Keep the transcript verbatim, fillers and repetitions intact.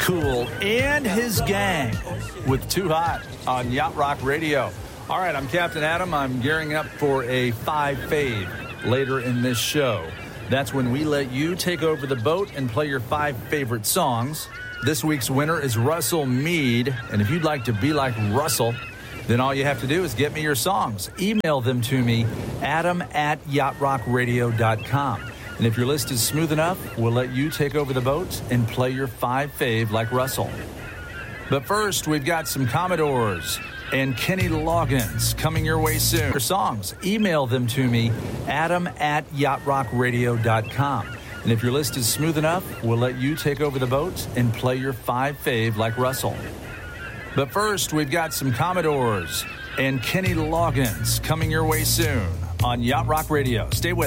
Cool and his gang with Too Hot on Yacht Rock Radio. All right, I'm Captain Adam. I'm gearing up for a five fave later in this show. That's when we let you take over the boat and play your five favorite songs. This week's winner is Russell Mead, and if you'd like to be like Russell, then all you have to do is get me your songs. Email them to me, adam at yacht rock radio dot com. And if your list is smooth enough, we'll let you take over the boat and play your five fave like Russell. But first, we've got some Commodores and Kenny Loggins coming your way soon. Your songs, email them to me, adam at yacht rock radio dot com. And if your list is smooth enough, we'll let you take over the boat and play your five fave like Russell. But first, we've got some Commodores and Kenny Loggins coming your way soon on Yacht Rock Radio. Stay with us.